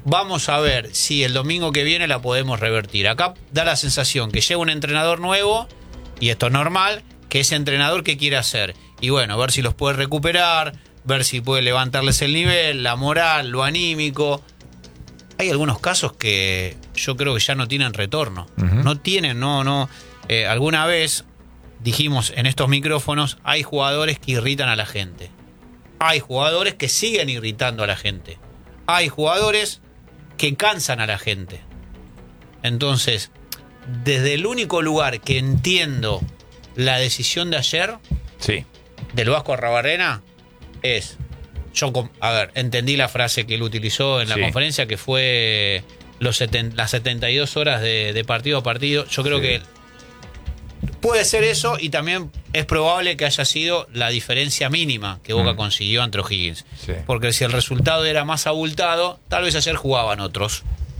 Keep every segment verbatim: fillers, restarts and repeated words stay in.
Vamos a ver si el domingo que viene la podemos revertir. Acá da la sensación que llega un entrenador nuevo, y esto es normal, que ese entrenador ¿qué quiere hacer? Y bueno, ver si los puede recuperar, ver si puede levantarles el nivel, la moral, lo anímico. Hay algunos casos que yo creo que ya no tienen retorno. Uh-huh. No tienen, no, no. Eh, alguna vez dijimos en estos micrófonos, hay jugadores que irritan a la gente. Hay jugadores que siguen irritando a la gente. Hay jugadores que cansan a la gente. Entonces, desde el único lugar que entiendo la decisión de ayer, sí, del Vasco Arrabarrena, es, yo, a ver, entendí la frase que él utilizó en la sí. conferencia, que fue los seten, las setenta y dos horas de, de partido a partido. Yo creo sí. que puede ser eso, y también es probable que haya sido la diferencia mínima que Boca mm. consiguió ante O'Higgins. Sí. Porque si el resultado era más abultado, tal vez ayer jugaban otros.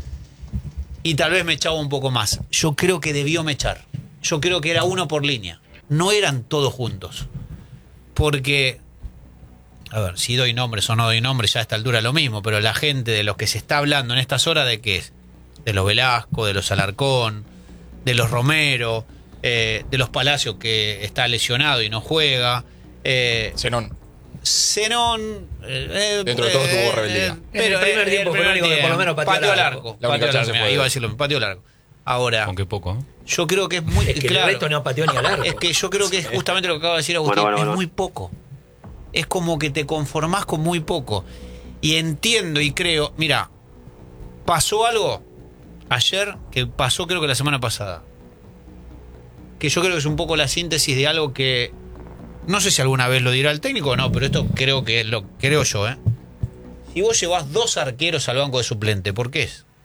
Y tal vez me echaba un poco más. Yo creo que debió mechar. Yo creo que era uno por línea. No eran todos juntos. Porque, a ver, si doy nombres o no doy nombres, ya a esta altura es lo mismo, pero la gente de los que se está hablando en estas horas, ¿de qué es? De los Velasco, de los Alarcón, de los Romero, eh, de los Palacios, que está lesionado y no juega. Eh, Zenón. Zenón. Eh, Dentro de todo tuvo rebeldía. Eh, pero el primer tiempo fue el único que por lo menos pateó, pateó largo. largo. Pateó largo. Mira, iba a decirlo, pateó largo. Ahora, aunque poco, ¿eh? Yo creo que es muy es que claro. El resto no pateó ni al largo. Es que yo creo que es justamente lo que acaba de decir Agustín. Bueno, bueno, bueno. Es muy poco. Es como que te conformás con muy poco. Y entiendo y creo. Mira, pasó algo ayer que pasó, creo que la semana pasada. Que yo creo que es un poco la síntesis de algo que no sé si alguna vez lo dirá el técnico o no, pero esto creo que es lo creo yo, ¿eh? Si vos llevás dos arqueros al banco de suplente, ¿por qué es?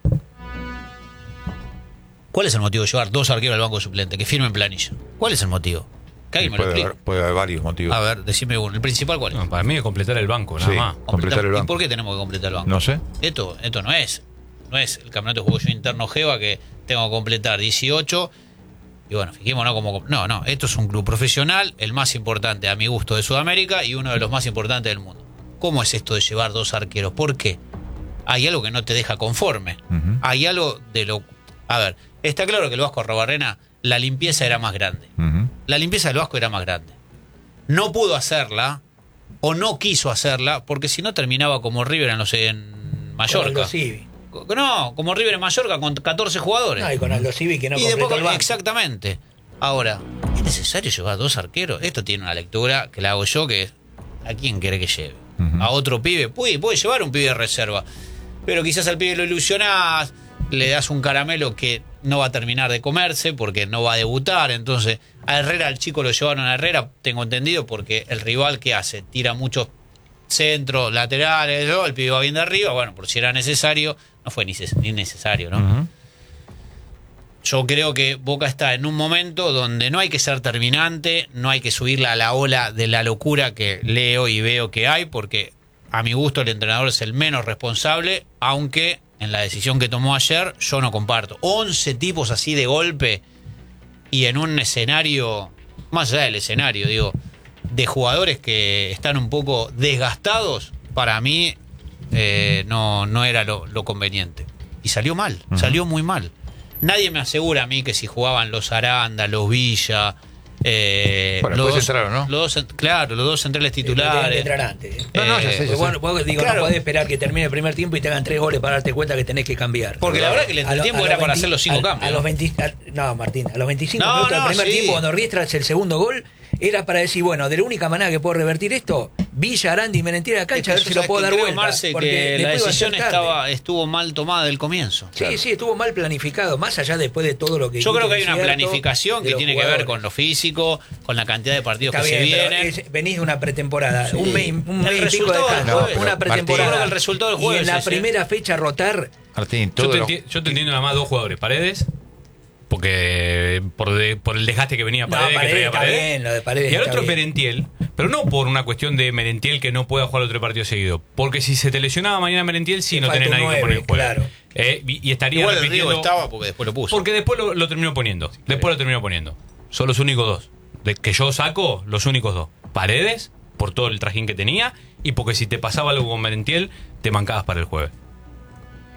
¿Cuál es el motivo de llevar dos arqueros al banco de suplente que firmen planilla? ¿Cuál es el motivo? Que alguien me lo puede, explique. haber, puede haber varios motivos. A ver, decime uno. ¿El principal cuál es? No, para mí es completar el banco, nada sí, más. Completar el banco. ¿Y por qué tenemos que completar el banco? No sé. Esto, esto no es. No es el campeonato de juego yo interno Geva que tengo que completar dieciocho. Y bueno, fijémonos como. No, no. Esto es un club profesional, el más importante a mi gusto de Sudamérica y uno de los más importantes del mundo. ¿Cómo es esto de llevar dos arqueros? ¿Por qué? Hay algo que no te deja conforme. Uh-huh. Hay algo de lo. A ver, está claro que el Vasco Arrabarrena, la limpieza era más grande. Uh-huh. La limpieza del Vasco era más grande. No pudo hacerla, o no quiso hacerla, porque si no terminaba como River en, los, en Mallorca. Con Aldo Civi. No, como River en Mallorca con catorce jugadores. No, y con Aldo Civi que no y completó después, el banco. Exactamente. Ahora, ¿es necesario llevar dos arqueros? Esto tiene una lectura que la hago yo, que es ¿a quién quiere que lleve? Uh-huh. A otro pibe. Puede, puede llevar un pibe de reserva. Pero quizás al pibe lo ilusionás, le das un caramelo que no va a terminar de comerse porque no va a debutar. Entonces, a Herrera, al chico lo llevaron a Herrera, tengo entendido, porque el rival, ¿qué hace? Tira muchos centros, laterales, ¿no? El pibe va bien de arriba. Bueno, por si era necesario, no fue ni, ni necesario, ¿no? Uh-huh. Yo creo que Boca está en un momento donde no hay que ser terminante, no hay que subirla a la ola de la locura que leo y veo que hay, porque a mi gusto el entrenador es el menos responsable, aunque en la decisión que tomó ayer yo no comparto. once tipos así de golpe y en un escenario, más allá del escenario, digo, de jugadores que están un poco desgastados, para mí eh, no, no era lo, lo conveniente. Y salió mal, uh-huh. salió muy mal. Nadie me asegura a mí que si jugaban los Aranda, los Villa... Eh, bueno, los después dos, entraron, ¿no? Los dos, claro, los dos centrales titulares. Eh, entrar antes. ¿eh? No, no, ya sé, ya sé. Bueno, vos, digo, claro. no podés esperar que termine el primer tiempo y te hagan tres goles para darte cuenta que tenés que cambiar. Porque la verdad que el entretiempo era para hacer los cinco a, cambios. A los veinte, a, no, Martín, a los veinticinco no, minutos no, del primer sí. tiempo, cuando Riestra hace el segundo gol, era para decir, bueno, de la única manera que puedo revertir esto, Villa, Aranda y Merentiel a la cancha, es que a ver si lo puedo dar creo, vuelta. Marce, que la decisión estaba, estuvo mal tomada del comienzo. Sí, claro. sí, estuvo mal planificado, más allá después de todo lo que... Yo creo que hay una planificación que tiene jugadores. que ver con lo físico, con la cantidad de partidos Está que bien, se vienen. Es, venís de una pretemporada, sí. un mes, un mes y pico de descanso, no, una pretemporada. Martín, el resultado del jueves y en la ese. primera fecha rotar... Martín, yo, todo te lo... enti- yo te entiendo nada más dos jugadores, Paredes, porque por, de, por el desgaste que venía Paredes, no, Paredes, que traía está Paredes. Bien, lo de Paredes y al otro bien. Merentiel, pero no por una cuestión de Merentiel que no pueda jugar otro partido seguido, porque si se te lesionaba mañana Merentiel, sí, Te no tenés nadie nueve, que poner el juego. Claro. Eh, y, y estaría Igual repitiendo, el Río estaba porque después lo puso. Porque después lo, lo terminó poniendo. Sí, después lo terminó poniendo. Son los únicos dos. De que yo saco, los únicos dos. Paredes, por todo el trajín que tenía, y porque si te pasaba algo con Merentiel, te mancabas para el jueves.